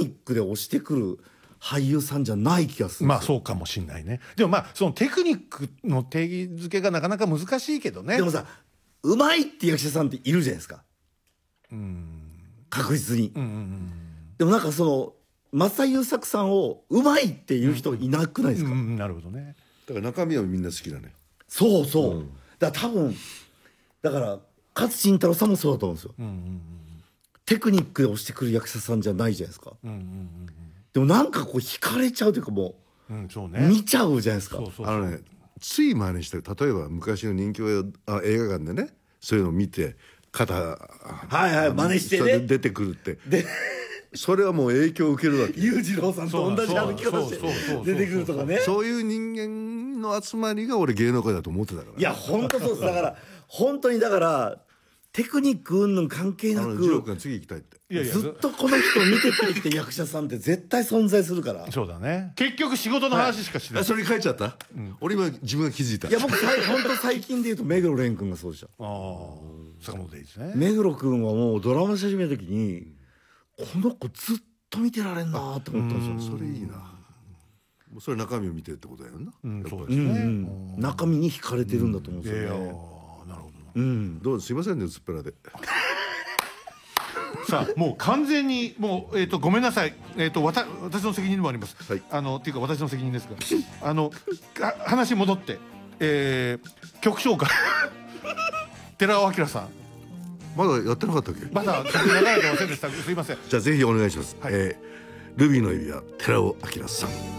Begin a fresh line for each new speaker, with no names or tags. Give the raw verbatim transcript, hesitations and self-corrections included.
ニックで押してくる俳優さんじゃない気がするんですよ。
まあそうかもしんないね。でもまあそのテクニックの定義づけがなかなか難しいけどね。
でもさ、うまいって役者さんっているじゃないですか。
うん、
確実に、
うんうんうん、
でもなんかその松田優作さんをうまいっていう人いなくないですか、
うんうん、なるほどね。
だから中身はみんな好きだね。
そうそう、
うん、
だから多分だから勝新太郎さんもそうだと思うんですよ、
うんうんうん、
テクニックで押してくる役者さんじゃないじゃないですか、
うんうんうん、
でもなんかこう惹かれちゃうというかも
うん、そう
う
ね、
見ちゃうじゃないですか。
そうそうそう、
あのね、つい真似してる。例えば昔の人気映画、あ映画館でね、そういうのを見て肩
はいはい真似してね
それで出てくるって
で
それはもう影響を受けるわけ。
裕次郎さんと同じ歩き方して出てくるとかね。
そういう人間の集まりが俺芸能界だと思ってたから。
いや本当そうです。だから本当にだからテクニック云々関係な
あのジロー
く
君が次行きたいって。
いやいや
ずっとこの人を見てくるって役者さんって絶対存在するから。
そうだね。結局仕事の話しかしない。
あそれに書いちゃった、うん、俺今自分が気づいた。
いや僕本当最近で言うと目黒蓮君がそうでした。
ああ、坂本デイですね。
目黒君はもうドラマし始めた時にこの子ずっと見てられんなと思ったんですよ。
それいいな。もうそれ中身を見てるってことだよな。
うん、そうですね、うん
うん、中身に惹かれてるんだと思うんですよね、
うん、いやいやなるほど、
うん、
どうすいませんね薄っぺらで
さあもう完全にもう、えー、とごめんなさい、えー、とわた私の責任でもあります、
はい、
あのっていうか私の責任ですがあの話戻って、えー、曲紹介寺尾明さん
まだやってなかったっけ。
まだ曲流れてませんでしたすいません。
じゃあぜひお願いします、
はい、
えー、ルビーの指輪寺尾明さん。